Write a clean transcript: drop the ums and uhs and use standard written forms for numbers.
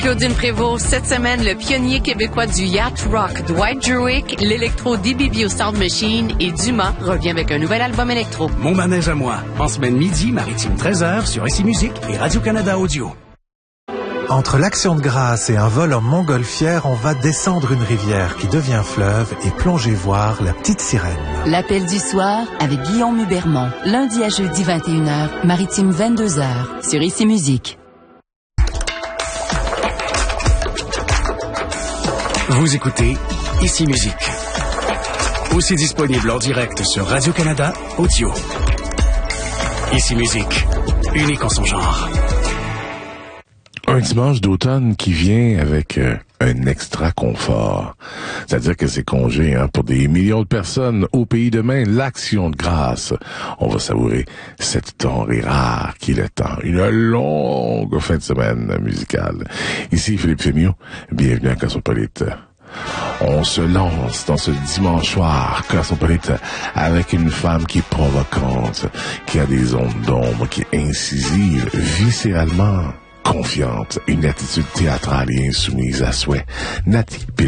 Claudine Prévost, cette semaine, le pionnier québécois du yacht rock, Dwight Druick, l'électro DBB au Sound Machine et Dumas revient avec un nouvel album électro. Mon manège à moi, en semaine midi, maritime 13h sur ICI Musique et Radio-Canada Audio. Entre l'Action de grâce et un vol en montgolfière, on va descendre une rivière qui devient fleuve et plonger voir la petite sirène. L'appel du soir avec Guillaume Hubermont. Lundi à jeudi 21h, maritime 22h, sur ICI Musique. Vous écoutez ICI Musique. Aussi disponible en direct sur Radio-Canada Audio. ICI Musique, unique en son genre. Un dimanche d'automne qui vient avec un extra confort. C'est-à-dire que c'est congé pour des millions de personnes au pays de Maine, l'Action de grâce. On va savourer cette denrée rare qui est le temps. Une longue fin de semaine musicale. Ici Philippe Fémiot, bienvenue à Cosmopolite. On se lance dans ce dimanche soir Cosmopolite avec une femme qui est provocante, qui a des ondes d'ombre, qui est incisive, viscéralement confiante, une attitude théâtrale et insoumise à souhait. Nati Pilon.